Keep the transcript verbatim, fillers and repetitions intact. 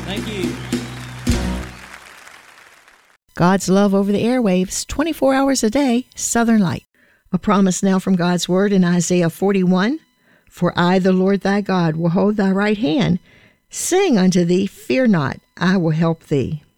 Thank you. God's love over the airwaves, twenty-four hours a day, Southern Light. A promise now from God's Word in Isaiah forty-one. For I, the Lord thy God, will hold thy right hand. Sing unto thee, fear not, I will help thee.